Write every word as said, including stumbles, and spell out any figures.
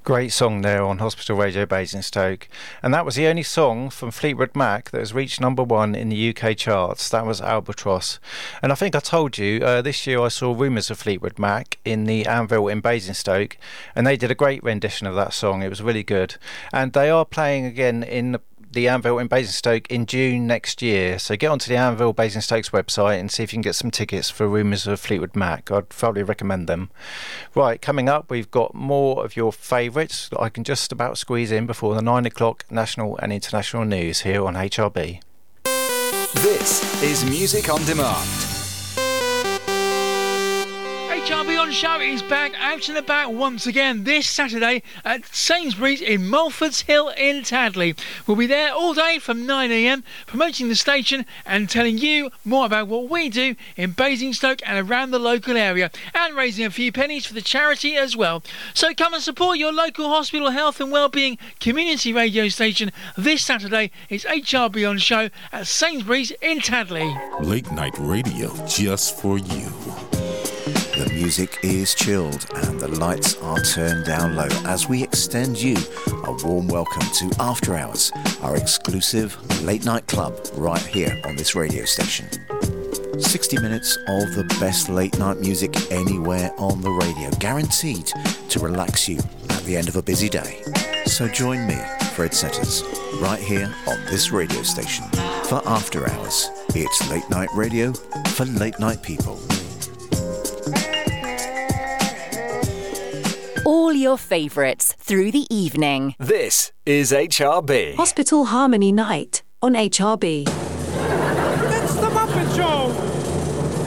Great song there on Hospital Radio Basingstoke. And that was the only song from Fleetwood Mac that has reached number one in the U K charts. That was Albatross. And I think I told you, uh, this year I saw Rumours of Fleetwood Mac in the Anvil in Basingstoke, and they did a great rendition of that song. It was really good. And they are playing again in the the Anvil in Basingstoke in June next year, so get onto the Anvil Basingstoke's website and see if you can get some tickets for Rumours of Fleetwood Mac. I'd thoroughly recommend them. Right, coming up we've got more of your favourites that I can just about squeeze in before the nine o'clock national and international news here on H R B. This is Music on Demand. H R B On Show is back out and about once again this Saturday at Sainsbury's in Mulfords Hill in Tadley. We'll be there all day from nine a m promoting the station and telling you more about what we do in Basingstoke and around the local area, and raising a few pennies for the charity as well. So come and support your local hospital health and wellbeing community radio station this Saturday. It's H R B On Show at Sainsbury's in Tadley. Late night radio just for you. The music is chilled and the lights are turned down low as we extend you a warm welcome to After Hours, our exclusive late night club right here on this radio station. sixty minutes of the best late night music anywhere on the radio, guaranteed to relax you at the end of a busy day. So join me, Fred Setters, right here on this radio station for After Hours. It's late night radio for late night people. All your favourites through the evening. This is H R B. Hospital Harmony Night on H R B.